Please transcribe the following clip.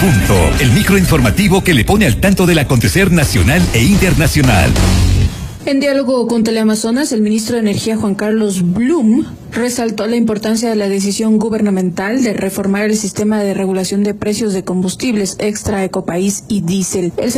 Punto, el microinformativo que le pone al tanto del acontecer nacional e internacional. En diálogo con Teleamazonas, el ministro de Energía Juan Carlos Blum resaltó la importancia de la decisión gubernamental de reformar el sistema de regulación de precios de combustibles extra Ecopaís y diésel.